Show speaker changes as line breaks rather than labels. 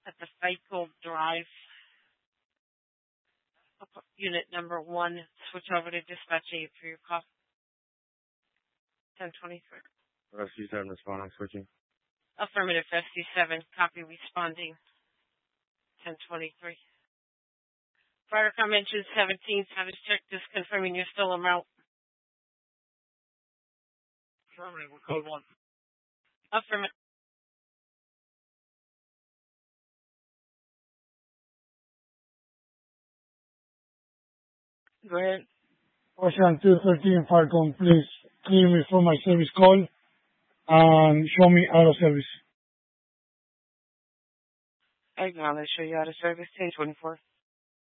at the FICO Drive, unit number 1. Switch over to dispatch 8 for your call. 1023.
Rescue 7 responding, switching.
Affirmative, SC7. Copy, responding. 1023. Fire mentioned 17. Status check, just confirming you're still en route.
Affirmative, code 1.
Affirmative.
Go ahead.
Ocean 213 Falcon, please clear me from my service call and show me out of service.
I acknowledge, show you out of service. 1024.